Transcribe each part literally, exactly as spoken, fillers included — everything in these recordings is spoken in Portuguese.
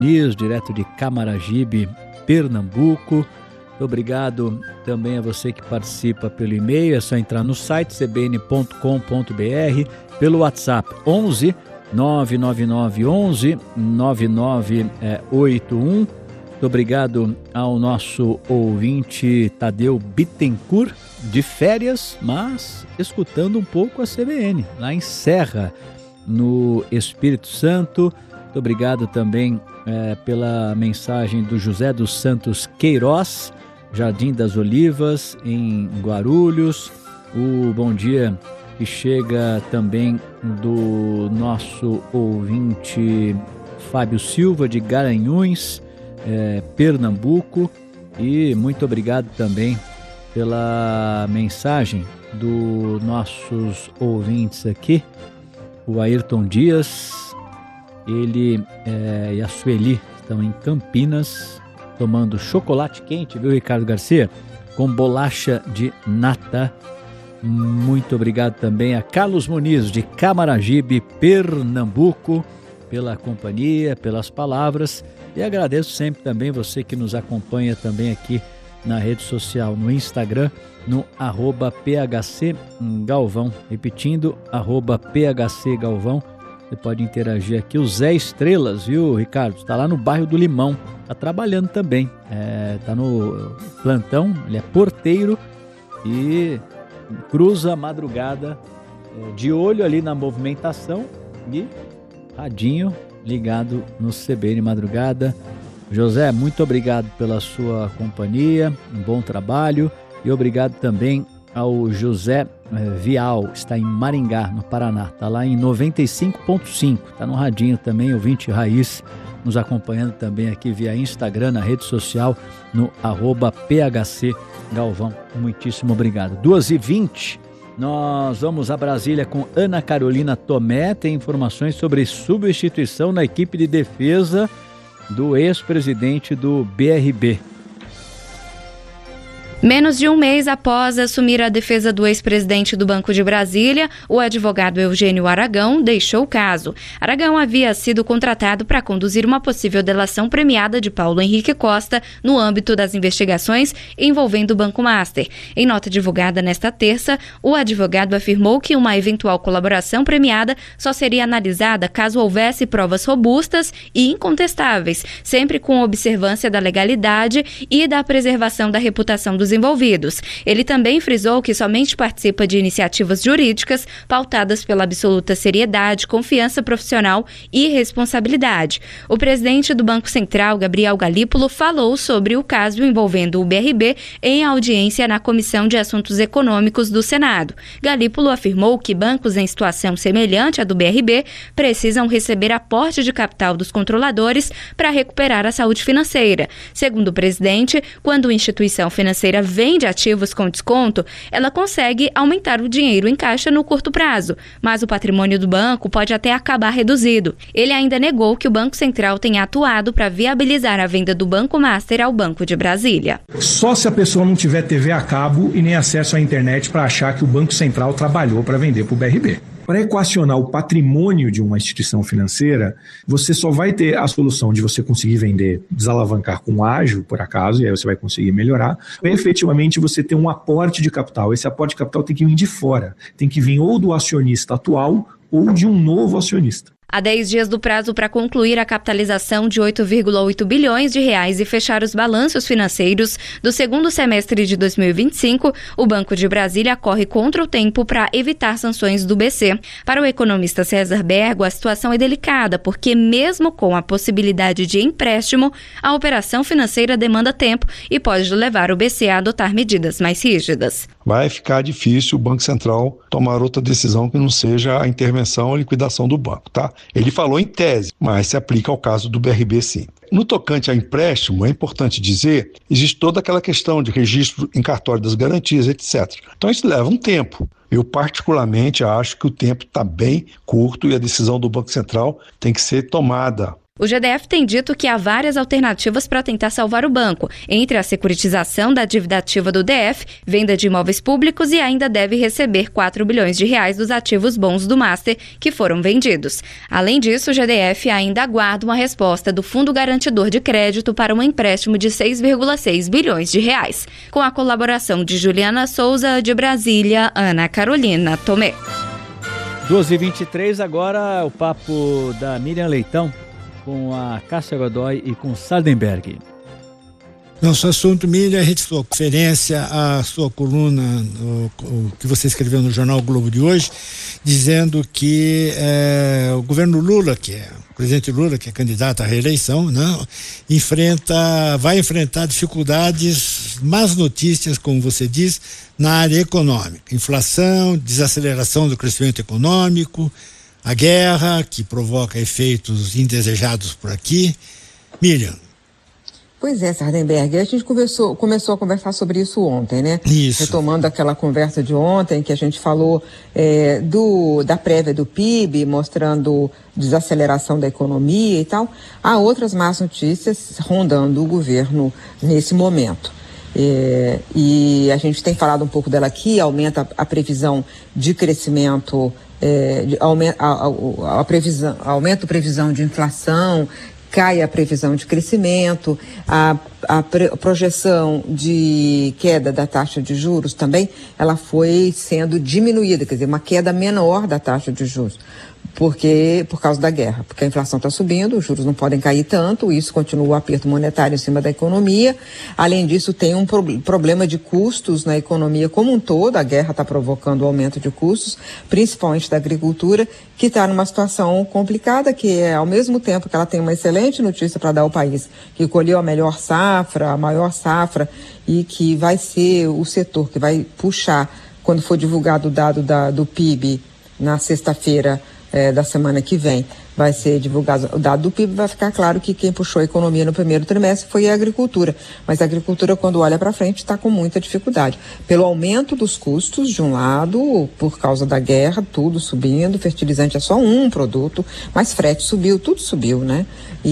Muniz, direto de Camaragibe, Pernambuco. Obrigado também a você que participa pelo e-mail, é só entrar no site c b n ponto com ponto b r, pelo WhatsApp onze nove nove nove onze nove nove oito um. Muito obrigado ao nosso ouvinte Tadeu Bittencourt, de férias, mas escutando um pouco a C B N, lá em Serra, no Espírito Santo. Muito obrigado também é, pela mensagem do José dos Santos Queiroz, Jardim das Olivas, em Guarulhos. O bom dia que chega também do nosso ouvinte Fábio Silva, de Garanhuns, é, Pernambuco. E muito obrigado também pela mensagem dos nossos ouvintes aqui, o Ayrton Dias, ele é, e a Sueli estão em Campinas, tomando chocolate quente, viu, Ricardo Garcia? Com bolacha de nata. Muito obrigado também a Carlos Muniz, de Camaragibe, Pernambuco, pela companhia, pelas palavras. E agradeço sempre também você que nos acompanha também aqui na rede social, no Instagram, no arroba phc Galvão. Repetindo, arroba phc Galvão. Você pode interagir aqui. O Zé Estrelas, viu, Ricardo? Está lá no bairro do Limão. Está trabalhando também. Está é, no plantão, ele é porteiro e cruza a madrugada é, de olho ali na movimentação e radinho ligado no C B N Madrugada. José, muito obrigado pela sua companhia, um bom trabalho, e obrigado também ao José Vial, está em Maringá, no Paraná, está lá em noventa e cinco ponto cinco, está no radinho também, ouvinte raiz, nos acompanhando também aqui via Instagram, na rede social, no arroba phc Galvão. Muitíssimo obrigado. duas e vinte, nós vamos a Brasília com Ana Carolina Tomé, tem informações sobre substituição na equipe de defesa do ex-presidente do B R B. Menos de um mês após assumir a defesa do ex-presidente do Banco de Brasília, o advogado Eugênio Aragão deixou o caso. Aragão havia sido contratado para conduzir uma possível delação premiada de Paulo Henrique Costa no âmbito das investigações envolvendo o Banco Master. Em nota divulgada nesta terça, o advogado afirmou que uma eventual colaboração premiada só seria analisada caso houvesse provas robustas e incontestáveis, sempre com observância da legalidade e da preservação da reputação dos envolvidos. Ele também frisou que somente participa de iniciativas jurídicas pautadas pela absoluta seriedade, confiança profissional e responsabilidade. O presidente do Banco Central, Gabriel Galípolo, falou sobre o caso envolvendo o B R B em audiência na Comissão de Assuntos Econômicos do Senado. Galípolo afirmou que bancos em situação semelhante à do B R B precisam receber aporte de capital dos controladores para recuperar a saúde financeira. Segundo o presidente, quando a instituição financeira vende ativos com desconto, ela consegue aumentar o dinheiro em caixa no curto prazo, mas o patrimônio do banco pode até acabar reduzido. Ele ainda negou que o Banco Central tenha atuado para viabilizar a venda do Banco Master ao Banco de Brasília. Só se a pessoa não tiver T V a cabo e nem acesso à internet para achar que o Banco Central trabalhou para vender para o B R B. Para equacionar o patrimônio de uma instituição financeira, você só vai ter a solução de você conseguir vender, desalavancar com ágio, por acaso, e aí você vai conseguir melhorar, ou efetivamente você ter um aporte de capital. Esse aporte de capital tem que vir de fora, tem que vir ou do acionista atual ou de um novo acionista. Há dez dias do prazo para concluir a capitalização de oito vírgula oito bilhões de reais e fechar os balanços financeiros do segundo semestre de dois mil e vinte e cinco, o Banco de Brasília corre contra o tempo para evitar sanções do B C. Para o economista César Bergo, a situação é delicada, porque mesmo com a possibilidade de empréstimo, a operação financeira demanda tempo e pode levar o B C a adotar medidas mais rígidas. Vai ficar difícil o Banco Central tomar outra decisão que não seja a intervenção ou liquidação do banco, tá? Ele falou em tese, mas se aplica ao caso do B R B sim. No tocante a empréstimo, é importante dizer, existe toda aquela questão de registro em cartório das garantias, etcétera. Então isso leva um tempo. Eu particularmente acho que o tempo está bem curto e a decisão do Banco Central tem que ser tomada O G D F tem dito que há várias alternativas para tentar salvar o banco, entre a securitização da dívida ativa do D F, venda de imóveis públicos e ainda deve receber quatro bilhões de reais dos ativos bons do Master que foram vendidos. Além disso, o G D F ainda aguarda uma resposta do Fundo Garantidor de Crédito para um empréstimo de seis vírgula seis bilhões de reais. Com a colaboração de Juliana Souza, de Brasília, Ana Carolina Tomé. doze e vinte e três, agora o papo da Miriam Leitão com a Cássia Godoy e com Sardenberg. Nosso assunto, Miriam, a gente sua conferência, a sua coluna, o, o que você escreveu no jornal o Globo de hoje, dizendo que é, o governo Lula, que é o presidente Lula, que é candidato à reeleição, né, enfrenta, vai enfrentar dificuldades, más notícias, como você diz, na área econômica. Inflação, desaceleração do crescimento econômico, a guerra, que provoca efeitos indesejados por aqui. Miriam. Pois é, Sardenberg, a gente conversou, começou a conversar sobre isso ontem, né? Isso. Retomando aquela conversa de ontem, que a gente falou é, do, da prévia do P I B, mostrando desaceleração da economia e tal. Há outras más notícias rondando o governo nesse momento. É, e a gente tem falado um pouco dela aqui, aumenta a, a previsão de crescimento, é, de, aumenta, a, a, a previsão, aumenta a previsão de inflação, cai a previsão de crescimento, a, a, pre, a projeção de queda da taxa de juros também, ela foi sendo diminuída, quer dizer, uma queda menor da taxa de juros. Porque, por causa da guerra, porque a inflação está subindo, os juros não podem cair tanto, isso continua o aperto monetário em cima da economia. Além disso, tem um pro, problema de custos na economia como um todo, a guerra está provocando o aumento de custos, principalmente da agricultura, que está numa situação complicada, que é, ao mesmo tempo que ela tem uma excelente notícia para dar ao país, que colheu a melhor safra, a maior safra, e que vai ser o setor que vai puxar, quando for divulgado o dado da, do P I B na sexta-feira, É, da semana que vem, vai ser divulgado o dado do P I B, vai ficar claro que quem puxou a economia no primeiro trimestre foi a agricultura, mas a agricultura, quando olha para frente, está com muita dificuldade, pelo aumento dos custos de um lado, por causa da guerra, tudo subindo, fertilizante é só um produto, mas frete subiu, tudo subiu, né?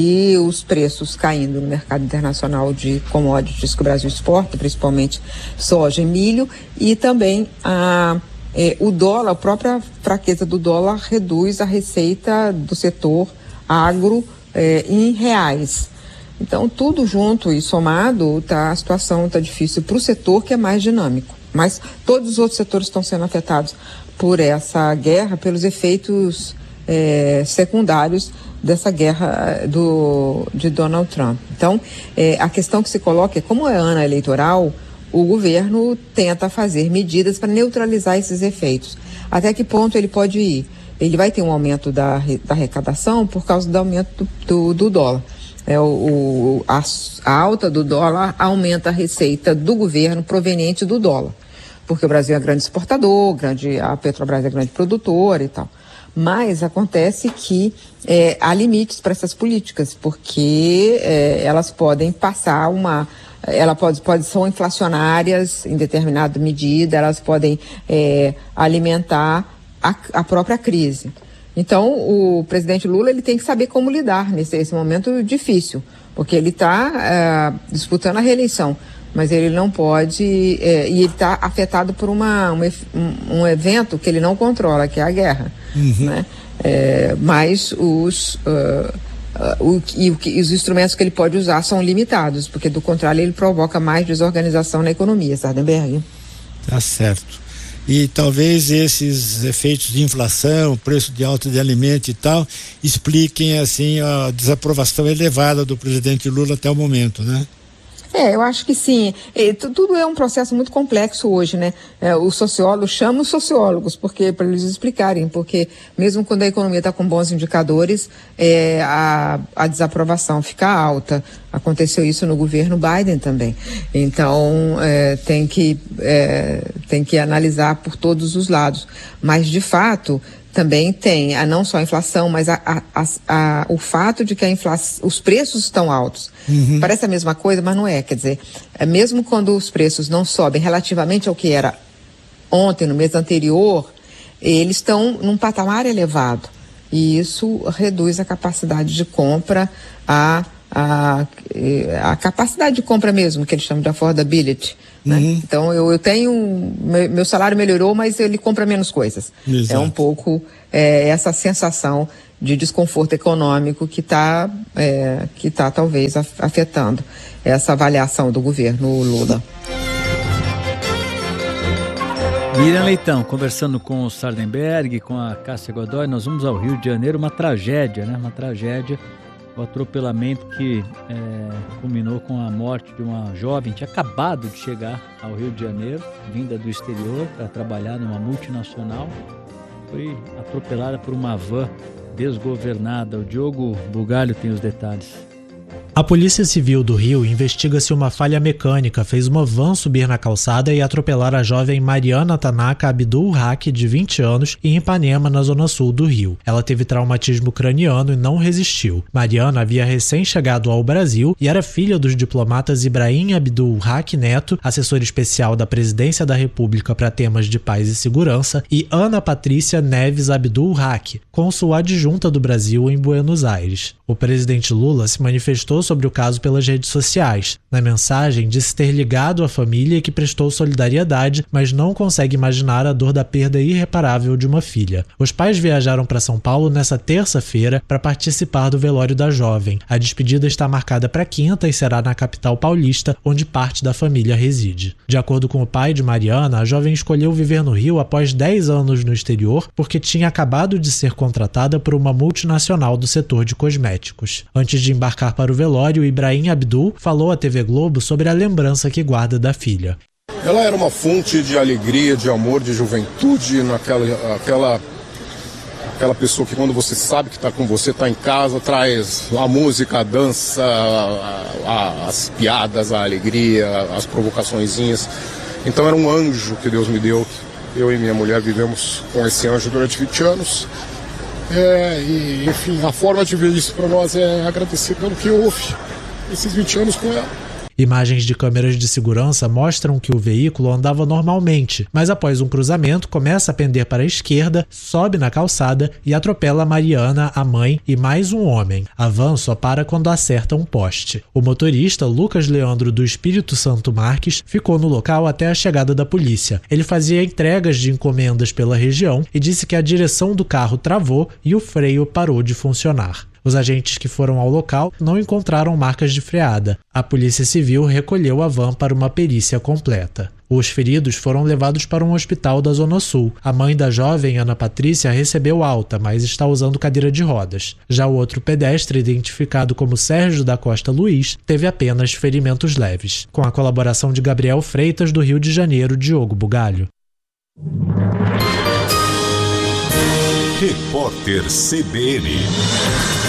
E os preços caindo no mercado internacional de commodities que o Brasil exporta, principalmente soja e milho, e também a É, o dólar, a própria fraqueza do dólar reduz a receita do setor agro é, em reais. Então, tudo junto e somado, tá, a situação está difícil para o setor que é mais dinâmico. Mas todos os outros setores estão sendo afetados por essa guerra, pelos efeitos é, secundários dessa guerra do, de Donald Trump. Então, é, a questão que se coloca é, como é ano eleitoral, o governo tenta fazer medidas para neutralizar esses efeitos. Até que ponto ele pode ir? Ele vai ter um aumento da, da arrecadação por causa do aumento do, do, do dólar. É, o, o, a, a alta do dólar aumenta a receita do governo proveniente do dólar, porque o Brasil é grande exportador, grande, a Petrobras é grande produtora e tal. Mas acontece que é, há limites para essas políticas, porque é, elas podem passar uma... Elas pode, pode, são inflacionárias em determinada medida, elas podem é, alimentar a, a própria crise. Então, o presidente Lula ele tem que saber como lidar nesse, nesse momento difícil, porque ele está é, disputando a reeleição, mas ele não pode, é, e ele está afetado por uma, um, um evento que ele não controla, que é a guerra. Uhum. Né? É, mas os... Uh, Uh, o, e, o, e os instrumentos que ele pode usar são limitados, porque do contrário ele provoca mais desorganização na economia, Sardenberg. Tá certo. E talvez esses efeitos de inflação, preço de alta de alimento e tal, expliquem assim a desaprovação elevada do presidente Lula até o momento, né? É, eu acho que sim. E, tudo é um processo muito complexo hoje, né? É, o sociólogo chama os sociólogos porque para eles explicarem, porque mesmo quando a economia está com bons indicadores, é, a, a desaprovação fica alta. Aconteceu isso no governo Biden também. Então, é, tem que, é, tem que analisar por todos os lados. Mas, de fato, também tem a, não só a inflação, mas a, a, a, a, o fato de que a inflação, os preços estão altos. Uhum. Parece a mesma coisa, mas não é. Quer dizer, é, mesmo quando os preços não sobem relativamente ao que era ontem, no mês anterior, eles estão num patamar elevado. e isso reduz a capacidade de compra, a, a, a capacidade de compra mesmo, que eles chamam de affordability. Né? Uhum. Então, eu, eu tenho, meu, meu salário melhorou, mas ele compra menos coisas. Exato. É um pouco é, essa sensação de desconforto econômico que está é, que tá, talvez afetando essa avaliação do governo Lula. Miriam Leitão, conversando com o Sardenberg, com a Cássia Godoy, nós vamos ao Rio de Janeiro, uma tragédia, né? Uma tragédia, o atropelamento que é, culminou com a morte de uma jovem que tinha acabado de chegar ao Rio de Janeiro, vinda do exterior para trabalhar numa multinacional, foi atropelada por uma van desgovernada. O Diogo Bugalho tem os detalhes. A Polícia Civil do Rio investiga se uma falha mecânica fez uma van subir na calçada e atropelar a jovem Mariana Tanaka Abdul Haq, de vinte anos, em Ipanema, na zona sul do Rio. Ela teve traumatismo craniano e não resistiu. Mariana havia recém-chegado ao Brasil e era filha dos diplomatas Ibrahim Abdul Haq Neto, assessor especial da Presidência da República para temas de paz e segurança, e Ana Patrícia Neves Abdul Haq, cônsul adjunta do Brasil em Buenos Aires. O presidente Lula se manifestou sobre o caso pelas redes sociais. Na mensagem, disse ter ligado à família e que prestou solidariedade, mas não consegue imaginar a dor da perda irreparável de uma filha. Os pais viajaram para São Paulo nesta terça-feira para participar do velório da jovem. A despedida está marcada para quinta e será na capital paulista, onde parte da família reside. De acordo com o pai de Mariana, a jovem escolheu viver no Rio após dez anos no exterior porque tinha acabado de ser contratada por uma multinacional do setor de cosméticos. Antes de embarcar para o velório, Ibrahim Abdul falou à T V Globo sobre a lembrança que guarda da filha. Ela era uma fonte de alegria, de amor, de juventude, naquela, aquela, aquela pessoa que quando você sabe que está com você, está em casa, traz a música, a dança, a, a, as piadas, a alegria, as provocaçõezinhas. Então era um anjo que Deus me deu. Eu e minha mulher vivemos com esse anjo durante vinte anos. É, e, enfim, a forma de ver isso para nós é agradecer pelo que houve esses vinte anos com ela. Imagens de câmeras de segurança mostram que o veículo andava normalmente, mas após um cruzamento começa a pender para a esquerda, sobe na calçada e atropela Mariana, a mãe e mais um homem. A van só para quando acerta um poste. O motorista, Lucas Leandro do Espírito Santo Marques, ficou no local até a chegada da polícia. Ele fazia entregas de encomendas pela região e disse que a direção do carro travou e o freio parou de funcionar. Os agentes que foram ao local não encontraram marcas de freada. A Polícia Civil recolheu a van para uma perícia completa. Os feridos foram levados para um hospital da Zona Sul. A mãe da jovem, Ana Patrícia, recebeu alta, mas está usando cadeira de rodas. Já o outro pedestre, identificado como Sérgio da Costa Luiz, teve apenas ferimentos leves. Com a colaboração de Gabriel Freitas, do Rio de Janeiro, Diogo Bugalho. Repórter C B N.